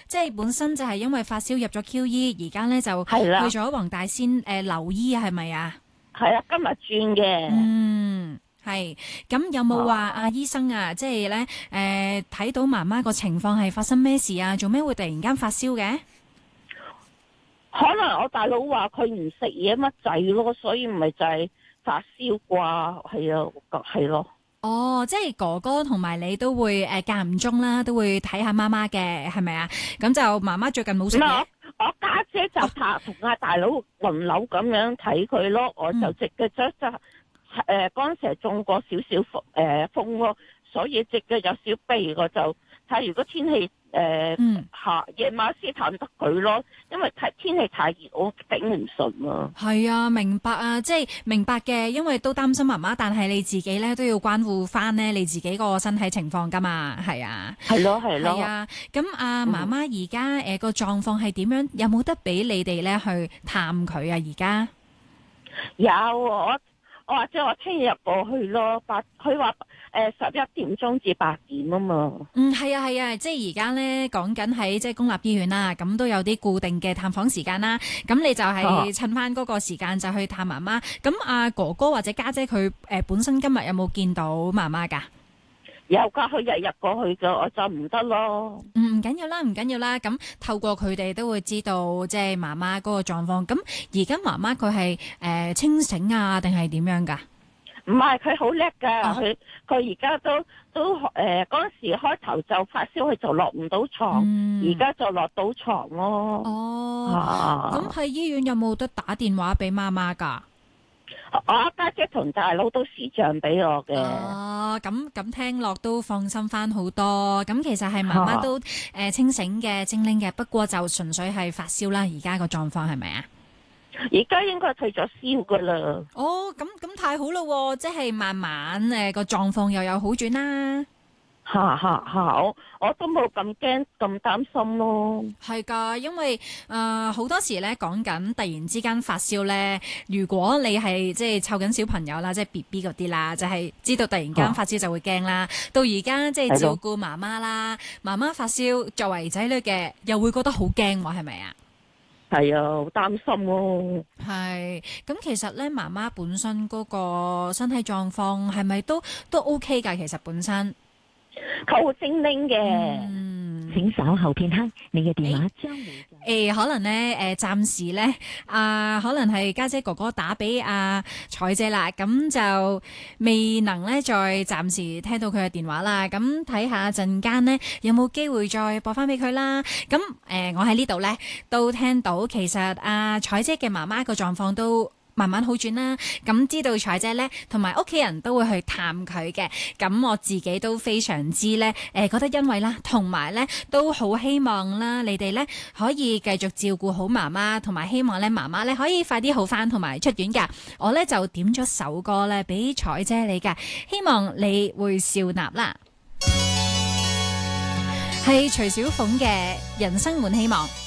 即係本身就係因為發燒入咗 QE，而家咧就去係啦， 咗黃大仙留醫啊，係咪啊？ 係啊，今日轉嘅。 嗯，係。咁有冇話醫生啊，即係咧睇到媽媽個情況係發生咩事啊？做咩會突然間發燒嘅？ 可能我大佬話佢唔食嘢乜滯咯，所以唔係就係發燒啩，係啊，係咯。 哦，即係哥哥同埋你都會間唔中啦，都會睇下媽媽嘅，係咪啊？咁就媽媽最近冇食嘢。 我家姐就同阿大佬輪流咁樣睇佢咯，我就直嘅咗就嗰陣時係中過少少風咯，所以直嘅有少鼻，我就睇如果天氣夜晚先探得佢咯，因為天氣太熱，我頂唔順啊。 係啊，明白啊，即係明白嘅，因為都擔心媽媽，但係你自己咧都要關顧翻咧你自己個身體情況噶嘛，係啊， 係咯係咯。 係啊，咁媽媽而家個狀況係點樣？有冇得俾你哋咧去探佢啊？而家有我或者我聽日入過去咯，佢話11點鐘至8點啊嘛。 係啊係啊，即係而家咧講緊喺即係公立醫院啦，咁都有啲固定嘅探訪時間啦。咁你就係趁翻嗰個時間就去探媽媽。咁哥哥或者家姐佢本身今日有冇見到媽媽㗎？ 有噶，佢日入過去噶，我就唔得咯。 唔緊要啦，唔緊要啦。咁透過佢哋都會知道即係媽媽嗰個狀況。咁而家媽媽佢係清醒啊，定係點樣㗎？ 唔係，佢好叻噶，佢而家都嗰陣時開頭就發燒，佢就落唔到床，而家就落到床咯。 哦，咁喺醫院有冇得打電話俾媽媽㗎？ 我家姐同大佬都視像俾我嘅。 哦，咁聽落都放心翻好多。咁其實係媽媽都清醒嘅、精靈嘅，不過就純粹係發燒啦。而家個狀況係咪啊？ 而家應該退咗燒噶啦。 哦，咁太好咯，即係慢慢個狀況又有好轉啦。 我都冇咁驚咁擔心咯。 係㗎，因為好多時咧講緊突然之間發燒咧，如果你係即係湊緊小朋友啦，即係 BB 嗰啲啦，就係知道突然間發燒就會驚啦。到而家即係照顧媽媽啦，媽媽發燒作為仔女嘅又會覺得好驚喎，係咪啊？ 係啊，好擔心咯。 係，咁其實咧媽媽本身嗰個身體狀況係咪都 OK 㗎？其實本身。 佢好精靈嘅， 請稍後片刻，你嘅電話將會可能咧暫時咧可能係家姐哥哥打俾彩姐啦，咁就未能咧再暫時聽到佢嘅電話啦。咁睇下陣間呢，有冇機會再撥翻俾佢啦。咁我喺呢度咧都聽到，其實彩姐嘅媽媽個狀況都慢慢好轉啦，咁知道彩姐咧同埋屋企人都會去探佢嘅，咁我自己都非常之咧覺得欣慰啦，同埋咧都好希望啦，你哋咧可以繼續照顧好媽媽，同埋希望咧媽媽咧可以快啲好返同埋出院㗎。我咧就點咗首歌咧俾彩姐你㗎，希望你會笑納啦，係徐小鳳嘅《人生滿希望》。